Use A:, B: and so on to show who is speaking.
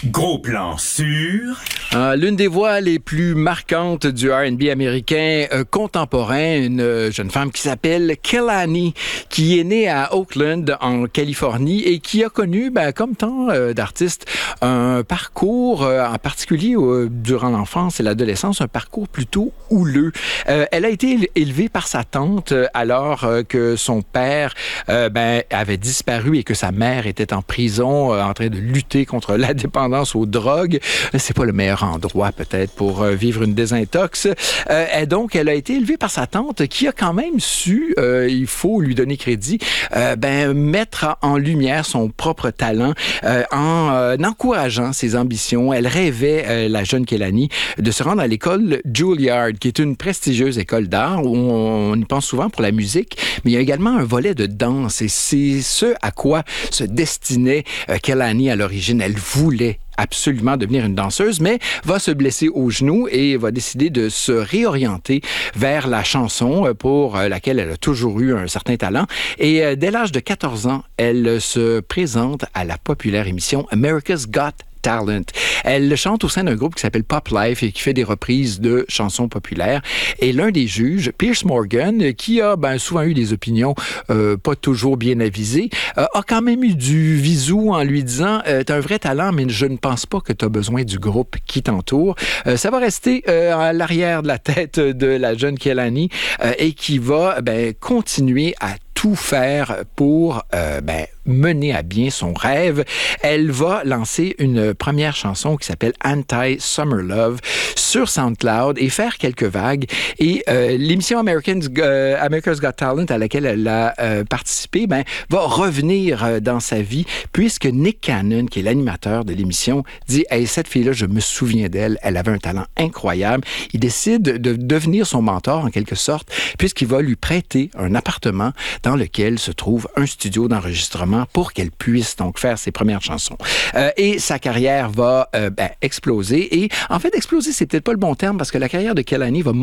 A: Gros plan sur...
B: L'une des voix les plus marquantes du R&B américain contemporain, une jeune femme qui s'appelle Kehlani, qui est née à Oakland, en Californie, et qui a connu, comme tant d'artistes, un parcours, en particulier durant l'enfance et l'adolescence, un parcours plutôt houleux. Elle a été élevée par sa tante alors que son père avait disparu et que sa mère était en prison en train de lutter contre la dépendance aux drogues. C'est pas le meilleur endroit peut-être pour vivre une désintox. Et donc, elle a été élevée par sa tante qui a quand même su, il faut lui donner crédit, mettre en lumière son propre talent en encourageant ses ambitions. Elle rêvait, la jeune Kehlani, de se rendre à l'école Juilliard, qui est une prestigieuse école d'art où on y pense souvent pour la musique, mais il y a également un volet de danse et c'est ce à quoi se destinait Kehlani à l'origine. Elle voulait absolument devenir une danseuse, mais va se blesser au genou et va décider de se réorienter vers la chanson pour laquelle elle a toujours eu un certain talent. Et dès l'âge de 14 ans, elle se présente à la populaire émission America's Got Talent. Elle chante au sein d'un groupe qui s'appelle Pop Life et qui fait des reprises de chansons populaires. Et l'un des juges, Piers Morgan, qui a souvent eu des opinions pas toujours bien avisées, a quand même eu du visou en lui disant « T'as un vrai talent, mais je ne pense pas que t'as besoin du groupe qui t'entoure. » Ça va rester à l'arrière de la tête de la jeune Kehlani et qui va continuer à tout faire pour mener à bien son rêve. Elle va lancer une première chanson qui s'appelle Anti-Summer Love sur SoundCloud et faire quelques vagues. Et l'émission America's Got Talent à laquelle elle a participé va revenir dans sa vie puisque Nick Cannon, qui est l'animateur de l'émission, dit « Hey, cette fille-là, je me souviens d'elle, elle avait un talent incroyable. » Il décide de devenir son mentor en quelque sorte puisqu'il va lui prêter un appartement dans lequel se trouve un studio d'enregistrement pour qu'elle puisse donc faire ses premières chansons. Et sa carrière va exploser. Et en fait, exploser, c'est peut-être pas le bon terme parce que la carrière de Kehlani va